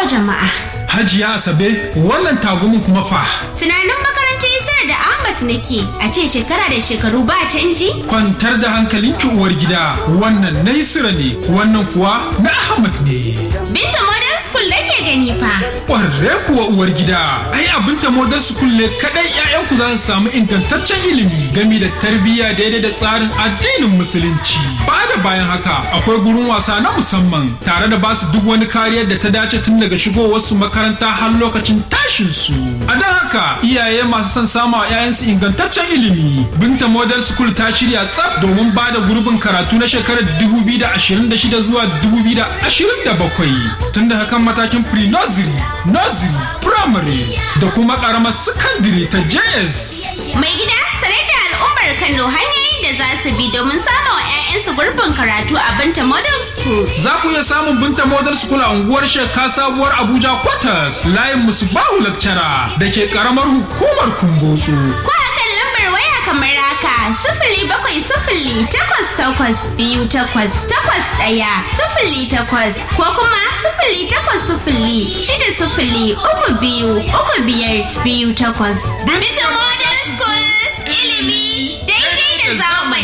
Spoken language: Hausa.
jama'a. Hajiya Asabe, wannan tagumin kuma fa. Tunanin makarantar Isar da Ahmad nake, a ce shekara da shekaru ba canji? Kwantar da hankalinki uwar gida, wannan na Isra ne, wannan kuwa na Ahmad ne. Binta Modern School nake gani fa. Ƙwarre kuwa uwar gida, ai abinta Modern School ne kaɗai 'ya'yanku za su samu ingantaccen ilimi gami da tarbiyya daidai da tsarin addinin Musulunci. Ba da bayan haka, akwai gurin wasa na musamman tare da basu duk wani kariyar da ta dace tun daga shigowarsu makaranta har lokacin tashin su. A don haka iyaye masu son samu a 'ya'yansu ingantaccen ilimi. Binta Model School ta shirya tsaf domin ba da gurbin karatu na shekarar 2026 zuwa 2027 tun da hakan matakin pre-nursery, nursery, primary da kuma karamar secondary ta JS. Mai gida sanar da al'ummar Kano hanyoyin da za su bi domin samun wa 'ya'yansu gurbin karatu a Binta Model School. Za ku iya samun Binta Model School a unguwar Sheka Sabuwar Abuja Quarters layin Musbahu Lecturer da ke karamar hukumar Kumbotso. Ko a kan lambar waya kamar haka 0706-288-8 ko kuma 0800-603-528. Binta Model School ilimi daidai da zamani.